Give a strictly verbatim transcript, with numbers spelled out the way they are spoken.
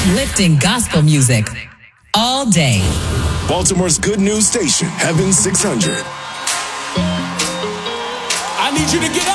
Uplifting gospel music all day. Baltimore's good news station, Heaven six hundred. I need you to get up.